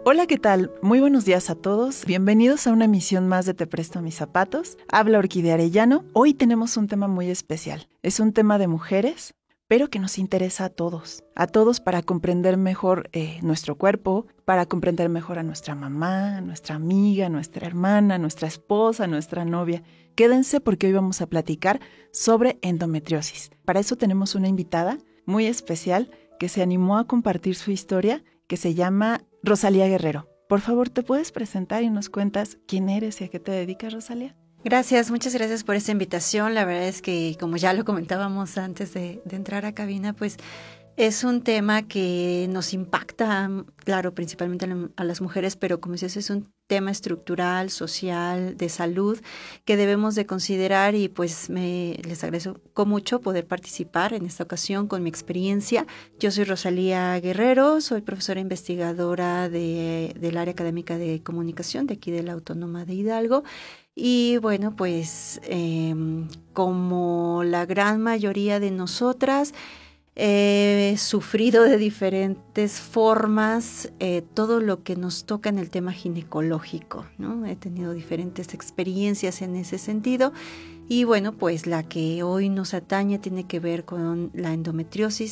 Hola, ¿qué tal? Muy buenos días a todos. Bienvenidos a una emisión más de Te Presto Mis Zapatos. Habla Orquídea Arellano. Hoy tenemos un tema muy especial. Es un tema de mujeres, pero que nos interesa a todos para comprender mejor nuestro cuerpo, para comprender mejor a nuestra mamá, a nuestra amiga, a nuestra hermana, a nuestra esposa, a nuestra novia. Quédense porque hoy vamos a platicar sobre endometriosis. Para eso tenemos una invitada muy especial que se animó a compartir su historia, que se llama Rosalía Guerrero. Por favor, ¿te puedes presentar y nos cuentas quién eres y a qué te dedicas, Rosalía? Gracias, muchas gracias por esta invitación. La verdad es que, como ya lo comentábamos antes de entrar a cabina, pues es un tema que nos impacta, claro, principalmente a las mujeres, pero como dices, es un tema estructural, social, de salud, que debemos de considerar y pues les agradezco mucho poder participar en esta ocasión con mi experiencia. Yo soy Rosalía Guerrero, soy profesora investigadora del área académica de comunicación de aquí de la Autónoma de Hidalgo. Y bueno, pues como la gran mayoría de nosotras, he sufrido de diferentes formas todo lo que nos toca en el tema ginecológico, ¿no? He tenido diferentes experiencias en ese sentido y bueno, pues la que hoy nos atañe tiene que ver con la endometriosis